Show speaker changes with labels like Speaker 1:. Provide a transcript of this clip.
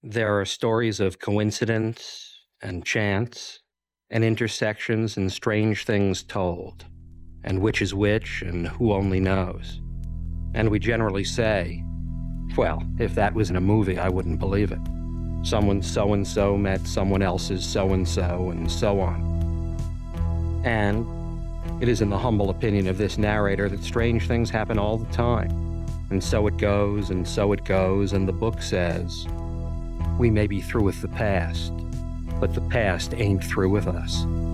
Speaker 1: There are stories of coincidence and chance and intersections and strange things told, and which is which and who only knows. And we generally say, well, if that was in a movie, I wouldn't believe it. Someone so-and-so met someone else's so-and-so, and so on. And it is in the humble opinion of this narrator that strange things happen all the time. And so it goes, and so it goes, and the book says, we may be through with the past, but the past ain't through with us.